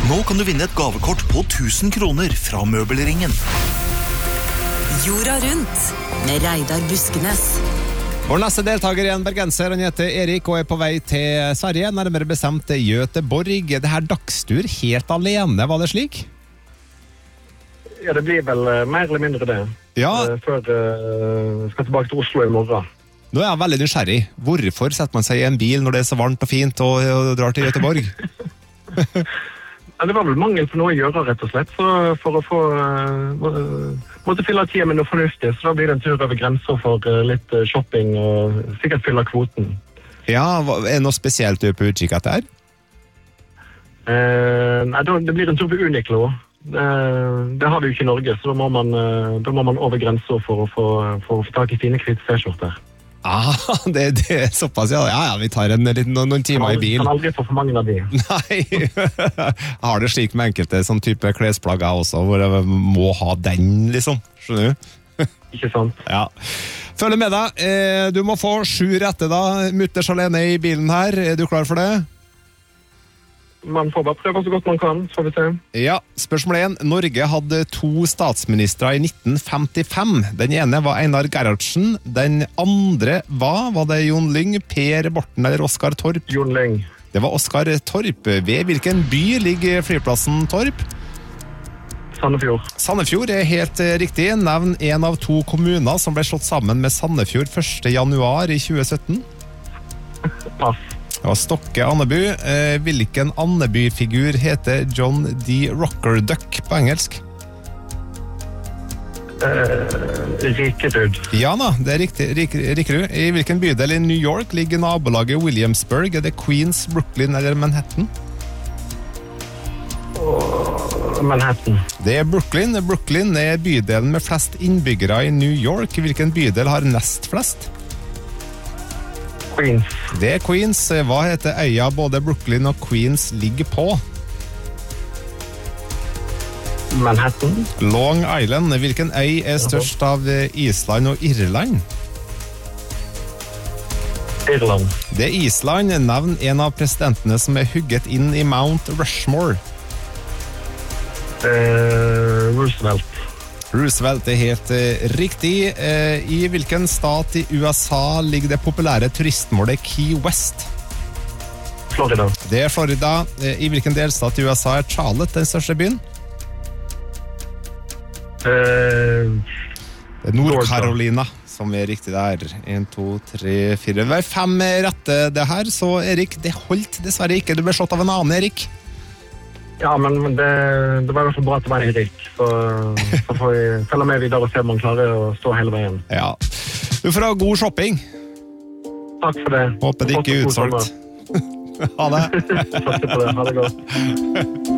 Nå kan du vinne et gavekort på 1000 kroner fra Møbelringen. Jorda rundt med Reidar Buskenes. Vår neste deltaker er en bergenser. Han heter Erik og er på vei til Sverige, nærmere bestemt Göteborg. Det her dagstur helt alene, var det slik? Ja, det blir vel mer eller mindre det. Ja. Før jeg skal tilbake til Oslo i morgen. Nå er jeg veldig nysgjerrig. Hvorfor setter man seg i en bil når det er så varmt og fint og drar til Göteborg? Det var vel mangel på noe å gjøre, rett og slett. Så for å få måtte fylle tida med noe fornuftig, så da blir det en tur over grenser for litt shopping og sikkert fylle kvoten. Ja, er det noe spesielt du er på utkikk etter? Nei, det blir en tur på Uniqlo. Det har vi jo ikke i Norge, så da må man over grenser for å få tak i fine hvite t-skjorter. Det er såpass, ja. Ja, vi tar noen timer i bil. Kan aldri få for mange av de. Nei, jeg har det slik med enkelte sånn type klesplagger også, hvor jeg må ha den, liksom. Skjønner du? Ikke sant? Ja. Følg med deg. Du må få 7 rette da, mutters alene i bilen her. Er du klar for det? Man får bare prøve så godt man kan, så får vi se. Ja, spørsmål 1. Norge hadde 2 statsministre i 1955. Den ene var Einar Gerhardsen. Den andre var det Jon Lyng, Per Borten eller Oskar Torp? Jon Lyng. Det var Oskar Torp. Ved hvilken by ligger flyplassen Torp? Sandefjord. Sandefjord er helt riktig. Nevn en av 2 kommuner som ble slått sammen med Sandefjord 1. januar i 2017. Pass. Ja, Stokke Andeby. Hvilken Andeby-figur heter John D. Rockerduck på engelsk? Rikerud. Ja da, det er riktig. Rikerud. I hvilken bydel i New York ligger nabolaget Williamsburg? Er det Queens, Brooklyn eller Manhattan? Manhattan. Det er Brooklyn. Brooklyn er bydelen med flest innbyggere i New York. Hvilken bydel har nest flest? Queens. Det er Queens. Hva heter øya både Brooklyn og Queens ligger på? Manhattan. Long Island. Hvilken øy er størst av Island og Irland? Irland. Det er Island. Nevn en av presidentene som er hugget inn i Mount Rushmore. Roosevelt. Roosevelt er helt riktig. I hvilken stat i USA ligger det populære turistmålet Key West? Florida. Det er Florida. I hvilken delstat i USA er Charlotte den største byen? Det er Nord-Carolina som er riktig der. 1, 2, 3, 4. Det var 5 rette det her, så Erik, det holdt dessverre ikke. Du ble slått av en annen, Erik. Ja, men det var i hvert fall bra at det var Erik, så får vi følge med videre og se om man klarer å stå hele veien. Ja. Du får ha god shopping. Takk for det. Håper det ikke er utsolgt. Ha det. Takk for det. Ha det godt.